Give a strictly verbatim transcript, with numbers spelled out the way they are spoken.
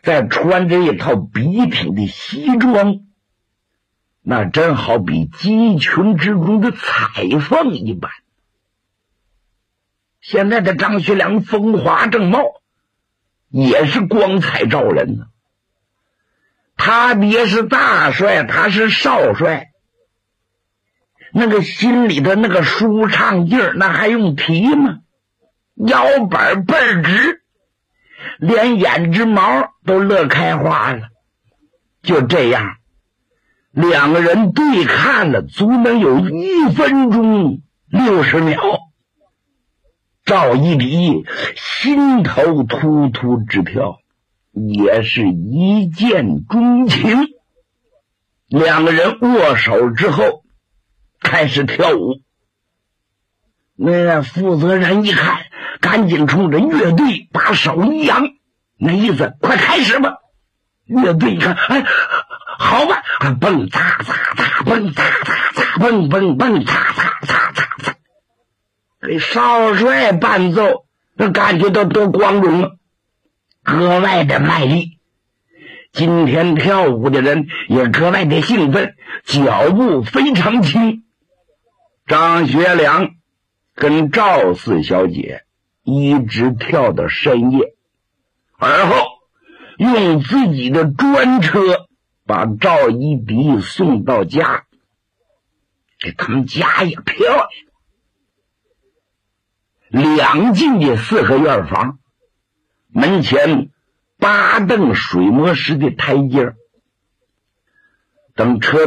再穿着一套笔挺的西装，那真好比鸡群之中的彩凤一般。现在的张学良风华正茂，也是光彩照人呢。他别是大帅，他是少帅，那个心里的那个舒畅劲儿，那还用提吗？腰板倍儿直，连眼睫毛都乐开花了。就这样，两个人对看了足能有一分钟六十秒。赵一笔心头突突直跳，也是一见钟情。两个人握手之后开始跳舞。那负责人一看，赶紧冲着乐队把手一扬，那意思快开始吧。乐队一看，哎，好吧，蹦擦擦擦，蹦擦擦擦，蹦蹦蹦擦擦擦擦擦，给少帅伴奏，那感觉到多光荣啊，格外的卖力。今天跳舞的人也格外的兴奋，脚步非常轻。张学良跟赵四小姐一直跳到深夜，而后用自己的专车把赵一笔送到家。这他们家也漂亮，两进的四合院房，门前八凳水磨石的台阶，等车